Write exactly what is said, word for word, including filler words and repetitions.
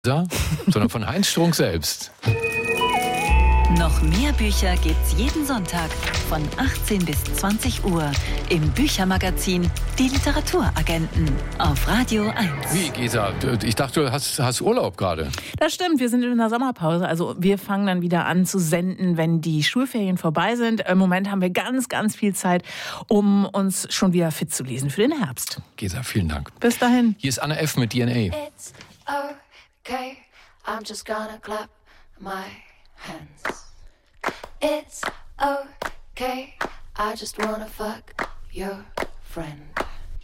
sondern von Heinz Strunk selbst. Noch mehr Bücher gibt's jeden Sonntag von achtzehn bis zwanzig Uhr im Büchermagazin Die Literaturagenten auf Radio eins. Wie, Gesa? Ich dachte, du hast, hast Urlaub gerade. Das stimmt, wir sind in der Sommerpause. Also wir fangen dann wieder an zu senden, wenn die Schulferien vorbei sind. Im Moment haben wir ganz, ganz viel Zeit, um uns schon wieder fit zu lesen für den Herbst. Gesa, vielen Dank. Bis dahin. Hier ist Anna F. mit D N A. It's okay, I'm just gonna clap my hands. It's okay, I just wanna fuck your friend.